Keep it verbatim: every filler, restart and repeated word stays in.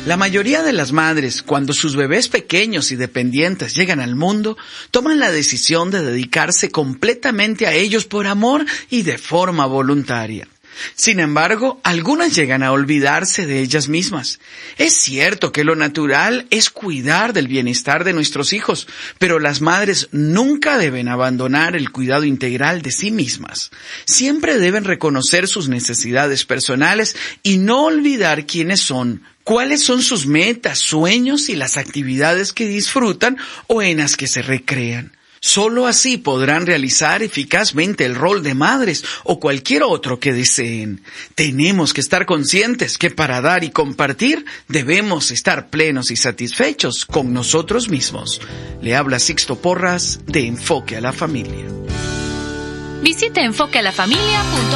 La mayoría de las madres, cuando sus bebés pequeños y dependientes llegan al mundo, toman la decisión de dedicarse completamente a ellos por amor y de forma voluntaria. Sin embargo, algunas llegan a olvidarse de ellas mismas. Es cierto que lo natural es cuidar del bienestar de nuestros hijos, pero las madres nunca deben abandonar el cuidado integral de sí mismas. Siempre deben reconocer sus necesidades personales y no olvidar quiénes son, cuáles son sus metas, sueños y las actividades que disfrutan o en las que se recrean. Solo así podrán realizar eficazmente el rol de madres o cualquier otro que deseen. Tenemos que estar conscientes que para dar y compartir debemos estar plenos y satisfechos con nosotros mismos. Le habla Sixto Porras de Enfoque a la Familia. Visite enfoque a la familia punto com.